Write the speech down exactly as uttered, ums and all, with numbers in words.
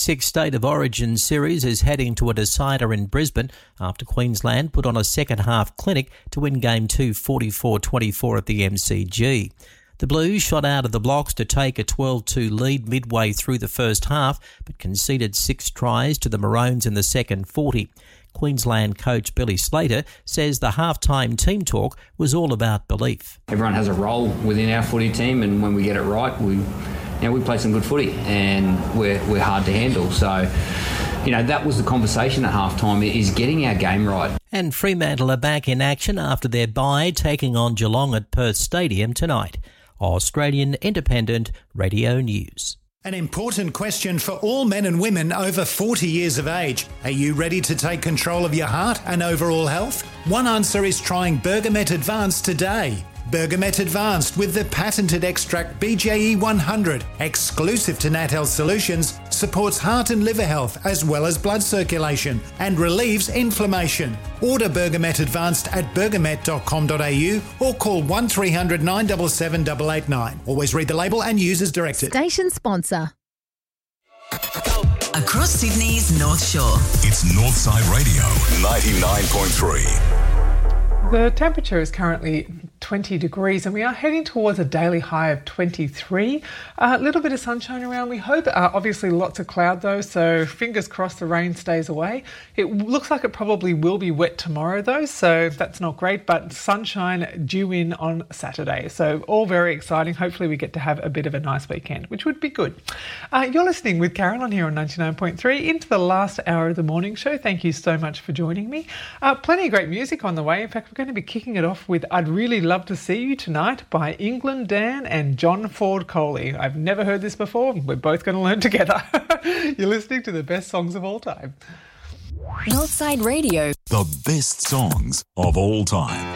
Six State of Origin series is heading to a decider in Brisbane after Queensland put on a second-half clinic to win Game two forty-four twenty-four at the M C G. The Blues shot out of the blocks to take a twelve two lead midway through the first half, but conceded six tries to the Maroons in the second forty. Queensland coach Billy Slater says the halftime team talk was all about belief. Everyone has a role within our footy team, and when we get it right, we, you know, we play some good footy, and we're we're hard to handle. So, you know, that was the conversation at halftime: is getting our game right. And Fremantle are back in action after their bye, taking on Geelong at Perth Stadium tonight. Australian Independent Radio News. An important question for all men and women over forty years of age. Are you ready to take control of your heart and overall health? One answer is trying Bergamet Advanced today. Bergamet Advanced with the patented extract B J E one hundred, exclusive to Nat Health Solutions, supports heart and liver health as well as blood circulation and relieves inflammation. Order Bergamet Advanced at bergamet dot com dot a u or call one three hundred nine seven seven eight eight nine. Always read the label and use as directed. Station sponsor. Across Sydney's North Shore. It's Northside Radio, ninety-nine point three. The temperature is currently twenty degrees and we are heading towards a daily high of twenty-three. A uh, little bit of sunshine around, we hope. Uh, obviously lots of cloud though, so fingers crossed the rain stays away. It looks like it probably will be wet tomorrow though, so that's not great, but sunshine due in on Saturday. So all very exciting. Hopefully we get to have a bit of a nice weekend, which would be good. Uh, you're listening with Carolyn here on ninety-nine point three into the last hour of the morning show. Thank you so much for joining me. Uh, plenty of great music on the way. In fact, we're going to be kicking it off with I'd Really Love to See You Tonight by England Dan and John Ford Coley. I've never heard this before. We're both going to learn together. You're listening to the best songs of all time. Northside Radio. The best songs of all time.